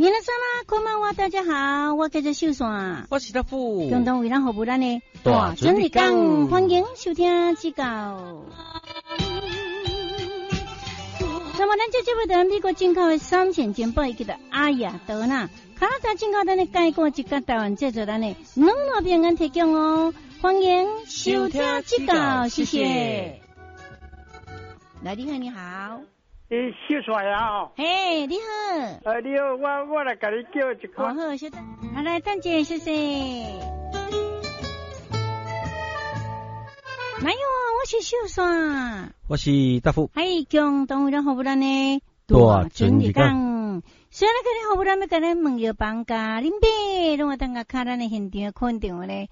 皆さんこんばんは，大家好，我叫做秀山， 我是大富， 共同为咱服务咱的大准日讲，欢迎收听指教。那么咱这节目在美国进口的3线金宝以及的阿雅德纳，卡达进口咱的介过一个台湾制作咱的两路平安提供哦，欢迎收听指教，谢谢。来，你好，你好。 秀帅啊！ 嘿，你好。 你好，我来给你叫一个。 好，小等，来，等姐，谢谢。哪有啊？我是秀山， 我是大富。 嘿，共同为咱服务咱的大准日讲。虽然跟你服务咱要跟咱问药房家林北，让我等下看咱的现场肯定咧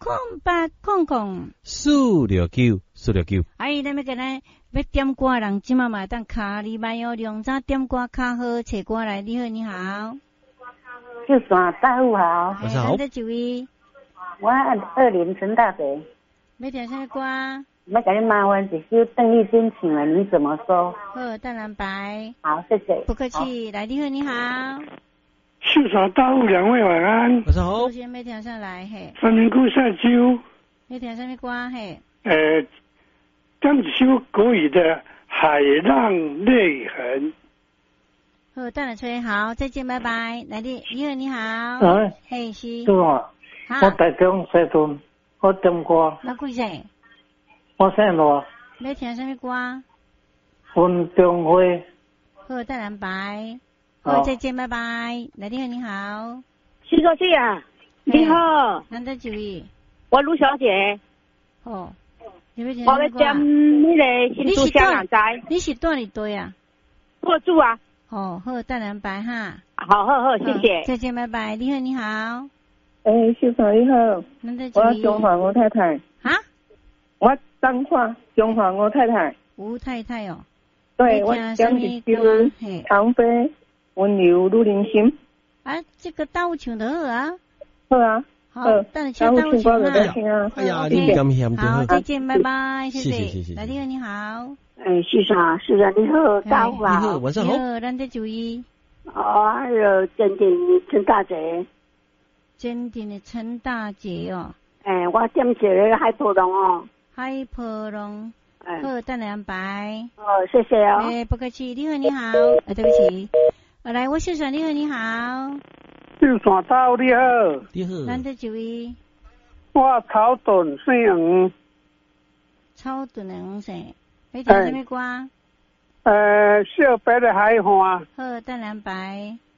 ，0800469。哎，咱要跟咱要点歌人，今嘛嘛当卡里麦哦，两早点歌卡好，找歌来。你好，你好。 秀山大富好。 晚上好。 这几位？ 我20陈大北。 要听啥歌？ 要给你麻烦一首邓丽君请了，你怎么说？ 好，淡蓝白。 好，谢谢。 不客气。来，你好，你好。 秀山大富两位晚安。 晚上好。 首先要听上来嘿。 三明姑下酒。 要听什么歌嘿？ 讲一首国语的《海浪泪痕》。 好，等下吹好，再见，拜拜。来，你好，你好。嘿，是。 对啊。我台中西屯，我点歌。 那几岁？ 我姓罗。 要听什么歌？ 分中花。 好，淡蓝白。好，再见，拜拜。来，你好，你好。 徐小姐啊，你好。 难得几位？ 我陆小姐。 哦。我要点那个新竹香港仔。 你是住里对啊？ 我住啊。 哦，好，淡蓝白哈。 好，谢谢。 再见，拜拜。你好，你好。 秀山你好。我中华吴太太。 啊？ 我彰化中华吴太太。 吴太太哦。 对，我讲一首唐飞温柔如人心。 啊，这个大舞唱得好啊。 好啊。 好，等下大舞唱啊。 哎呀，你咁嫌好，再见，拜拜，谢谢。 来，你好，你好。 秀山，是啊，你好，大富啊。 你好，晚上好。 咱在注意。 还有坚定陈大姐。 坚定的陈大姐哦。 我点一个海波浪哦。 海波浪。好，淡蓝白。 谢谢哦。 不客气，你好，你好。对不起。来，我秀山，你好，你好。 秀山大你好。 你好。 咱在注意。 我草屯姓黄。 草屯的黄姓。要听什么歌？ 小白的海花。 好，淡蓝白。